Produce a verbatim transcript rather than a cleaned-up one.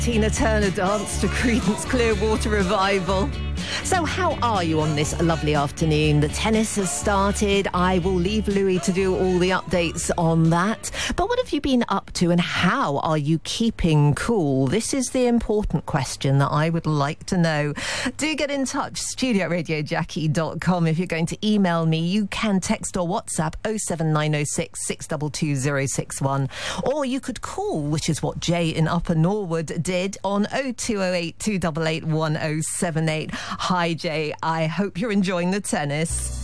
Tina Turner danced to Creedence Clearwater Revival. So how are you on this lovely afternoon? The tennis has started. I will leave Louis to do all the updates on that. But what have you been up to and how are you keeping cool? This is the important question that I would like to know. Do get in touch, studio at radio jackie dot com. If you're going to email me, you can text or WhatsApp oh seven nine oh six, six two two oh six one. Or you could call, which is what Jay in Upper Norwood did, on oh two oh eight, two eight eight, one oh seven eight. Hi, Jay. I hope you're enjoying the tennis.